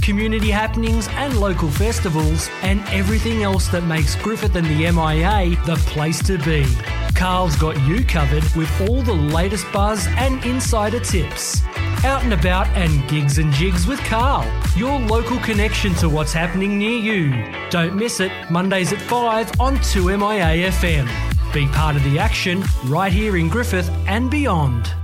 community happenings and local festivals, and everything else that makes Griffith and the MIA the place to be. Carl's got you covered with all the latest buzz and insider tips. Out and About and Gigs and Jigs with Carl, your local connection to what's happening near you. Don't miss it, Mondays at 5 on 2MIA FM. Be part of the action right here in Griffith and beyond.